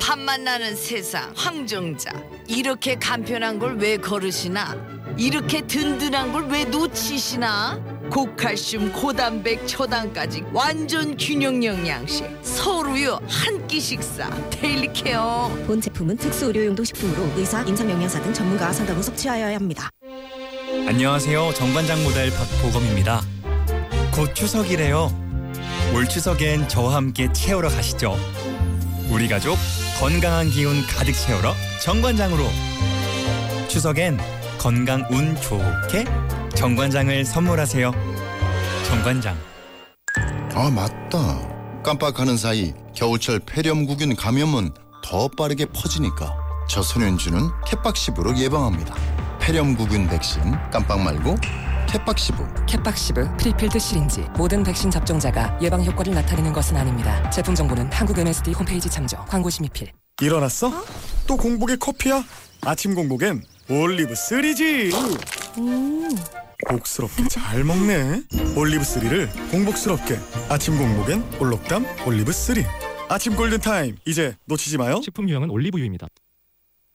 밥만 나는 세상 황정자. 이렇게 간편한 걸 왜 거르시나? 이렇게 든든한 걸 왜 놓치시나? 고칼슘, 고단백, 초당까지 완전 균형 영양식. 서로요 한 끼 식사. 데일리 케어. 본 제품은 특수 의료용도 식품으로 의사, 임상영양사 등 전문가와 상담 후 섭취하여야 합니다. 안녕하세요. 정관장 모델 박보검입니다. 곧 추석이래요. 올 추석엔 저와 함께 채우러 가시죠. 우리 가족 건강한 기운 가득 채우러 정관장으로. 추석엔 건강 운 좋게 정관장을 선물하세요. 정관장. 아, 맞다. 깜빡하는 사이 겨울철 폐렴구균 감염은 더 빠르게 퍼지니까 저소년주는 캣박시브로 예방합니다. 폐렴구균 백신 깜빡 말고 캣박시브. 캣박시브 프리필드 시린지. 모든 백신 접종자가 예방 효과를 나타내는 것은 아닙니다. 제품 정보는 한국 MSD 홈페이지 참조. 광고 심의필. 일어났어? 또 공복에 커피야? 아침 공복엔 올리브 3지. 복스럽게 잘 먹네. 올리브 3를 공복스럽게. 아침 공복엔 올록담 올리브 3. 아침 골든타임 이제 놓치지 마요. 식품 유형은 올리브유입니다.